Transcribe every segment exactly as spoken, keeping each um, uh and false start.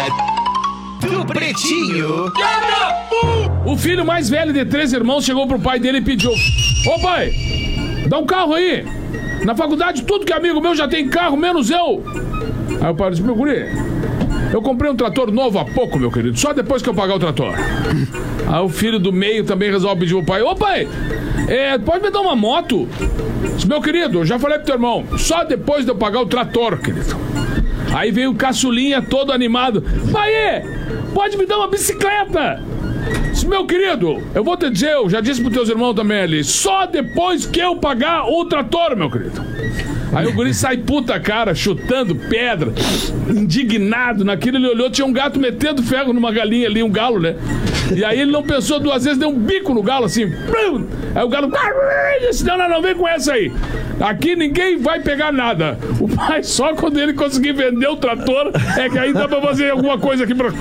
do Pretinho. O filho mais velho de três irmãos chegou pro pai dele e pediu: ô pai, dá um carro aí. Na faculdade tudo que é amigo meu já tem carro, menos eu. Aí o pai disse: meu guri, eu comprei um trator novo há pouco, meu querido, só depois que eu pagar o trator. Aí o filho do meio também resolve pedir pro pai: ô pai, é, pode me dar uma moto? Disse: meu querido, eu já falei pro teu irmão, só depois de eu pagar o trator, querido. Aí veio o caçulinha todo animado: pai, pode me dar uma bicicleta? Disse: meu querido, eu vou te dizer, eu já disse pros teus irmãos também ali, só depois que eu pagar o trator, meu querido. Aí o guri sai puta cara, chutando pedra, indignado naquilo. Ele olhou, tinha um gato metendo ferro numa galinha ali, um galo, né? E aí ele não pensou duas vezes, deu um bico no galo assim. Aí o galo disse: não, não, não, vem com essa aí. Aqui ninguém vai pegar nada. O pai, só quando ele conseguir vender o trator, é que aí dá pra fazer alguma coisa aqui pra...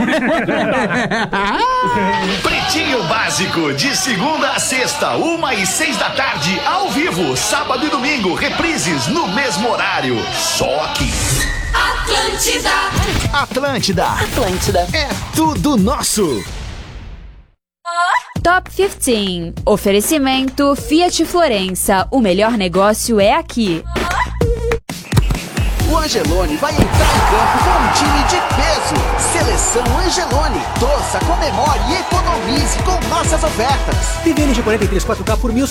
Pretinho Básico, de segunda a sexta, uma e seis da tarde, ao vivo, sábado e domingo, reprises no mesmo horário. Só aqui. Atlântida. Atlântida. Atlântida. É tudo nosso. Top quinze. Oferecimento Fiat Florença. O melhor negócio é aqui. O Angelone vai entrar em campo com um time de peso. Seleção Angelone. Torça, comemore e economize com nossas ofertas. T V N G quarenta e três quatro K por mil